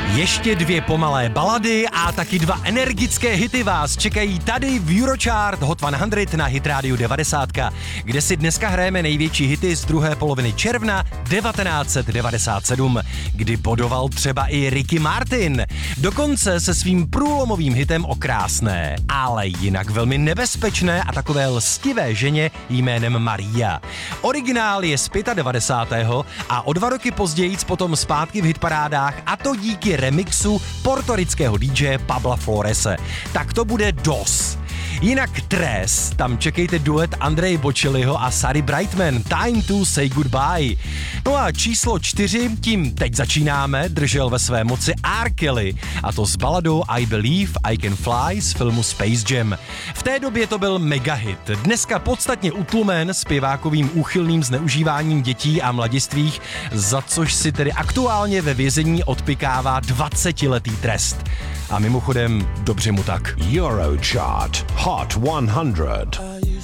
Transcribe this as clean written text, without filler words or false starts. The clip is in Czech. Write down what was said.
Ještě 2 pomalé balady a taky 2 energické hity vás čekají tady v Eurochart Hot 100 na Hit Radio 90, kde si dneska hrajeme největší hity z druhé poloviny června 1997, kdy bodoval třeba i Ricky Martin. Dokonce se svým průlomovým hitem o krásné, ale jinak velmi nebezpečné a takové lstivé ženě jménem Maria. Originál je z 95. a o 2 roky později potom zpátky v hitparádách, a to díky remixu portorického DJ Pabla Florese. Tak to bude DOS. Jinak Tres, tam čekejte duet Andreje Bocelliho a Sary Brightman, Time to Say Goodbye. No a číslo 4, tím teď začínáme, držel ve své moci R. Kelly, a to s baladou I Believe I Can Fly z filmu Space Jam. V té době to byl megahit, dneska podstatně utlumen zpěvákovým úchylným zneužíváním dětí a mladistvých, za což si tedy aktuálně ve vězení odpykává 20letý trest. A mimochodem, dobře mu tak. Eurochart Hot 100.